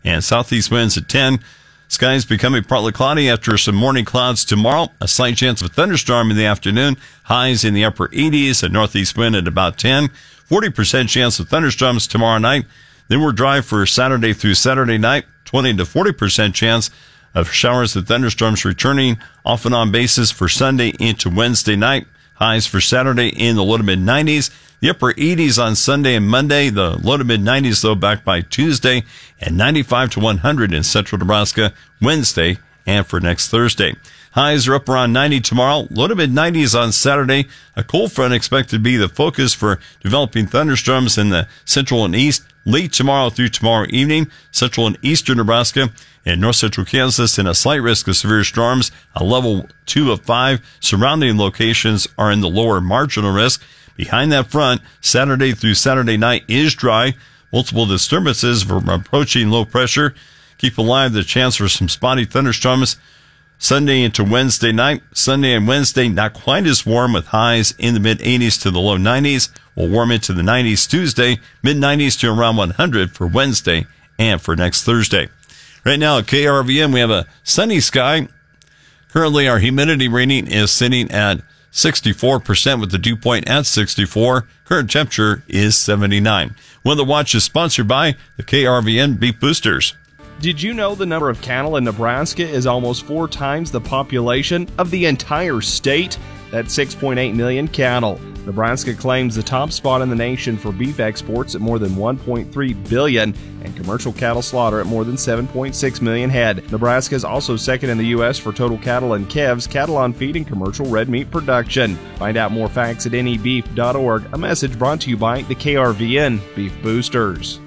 and southeast winds at 10. Skies becoming partly cloudy after some morning clouds tomorrow. A slight chance of a thunderstorm in the afternoon. Highs in the upper 80s, a northeast wind at about 10. 40% chance of thunderstorms tomorrow night. Then we're dry for Saturday through Saturday night. 20 to 40% chance of showers and thunderstorms returning off and on basis for Sunday into Wednesday night. Highs for Saturday in the low to mid-90s. The upper 80s on Sunday and Monday. The low to mid-90s, though, back by Tuesday. And 95 to 100 in central Nebraska Wednesday and for next Thursday. Highs are up around 90 tomorrow. Low to mid-90s on Saturday. A cold front expected to be the focus for developing thunderstorms in the central and east late tomorrow through tomorrow evening. Central and eastern Nebraska and north central Kansas in a slight risk of severe storms. A level 2 of 5. Surrounding locations are in the lower marginal risk. Behind that front, Saturday through Saturday night is dry. Multiple disturbances from approaching low pressure. Keep alive the chance for some spotty thunderstorms Sunday into Wednesday night. Sunday and Wednesday, not quite as warm with highs in the mid-80s to the low 90s. We'll warm into the 90s Tuesday, mid-90s to around 100 for Wednesday and for next Thursday. Right now at KRVN, we have a sunny sky. Currently, our humidity rating is sitting at 64% with the dew point at 64. Current temperature is 79. Weather Watch is sponsored by the KRVN Beef Boosters. Did you know the number of cattle in Nebraska is almost 4 times the population of the entire state? That's 6.8 million cattle. Nebraska claims the top spot in the nation for beef exports at more than 1.3 billion and commercial cattle slaughter at more than 7.6 million head. Nebraska is also second in the U.S. for total cattle and calves, cattle on feed, and commercial red meat production. Find out more facts at nebeef.org. A message brought to you by the KRVN Beef Boosters.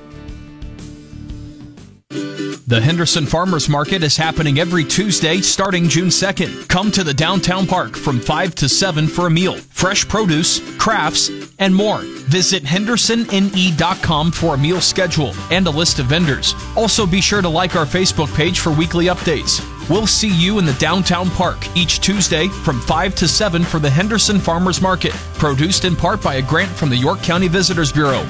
The Henderson Farmers Market is happening every Tuesday starting June 2nd. Come to the downtown park from 5 to 7 for a meal, fresh produce, crafts, and more. Visit hendersonne.com for a meal schedule and a list of vendors. Also be sure to like our Facebook page for weekly updates. We'll see you in the downtown park each Tuesday from 5 to 7 for the Henderson Farmers Market, produced in part by a grant from the York County Visitors Bureau.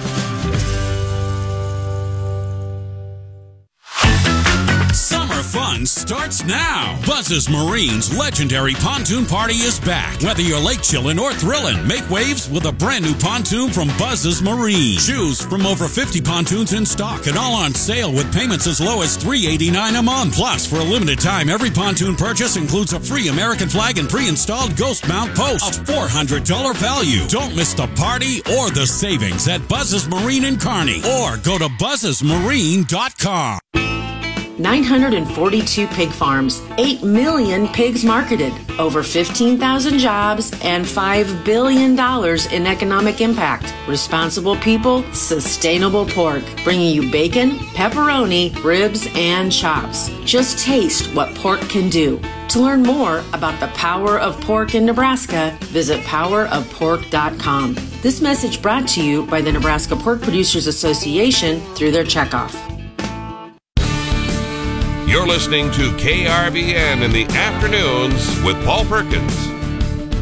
Fun starts now. Buzz's Marine's legendary pontoon party is back. Whether you're lake chillin' or thrillin', make waves with a brand new pontoon from Buzz's Marine. Choose from over 50 pontoons in stock and all on sale with payments as low as $389 a month. Plus, for a limited time, every pontoon purchase includes a free American flag and pre-installed ghost mount post. A $400 value. Don't miss the party or the savings at Buzz's Marine in Kearney or go to buzzesmarine.com. 942 pig farms, 8 million pigs marketed, over 15,000 jobs, and $5 billion in economic impact. Responsible people, sustainable pork, bringing you bacon, pepperoni, ribs, and chops. Just taste what pork can do. To learn more about the power of pork in Nebraska, visit powerofpork.com. This message brought to you by the Nebraska Pork Producers Association through their checkoff. You're listening to KRVN in the afternoons with Paul Perkins.